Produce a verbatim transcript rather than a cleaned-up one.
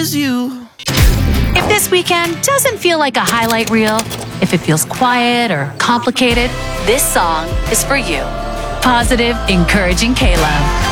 is you. If this weekend doesn't feel like a highlight reel, if it feels quiet or complicated, this song is for you. Positive, encouraging K-Love.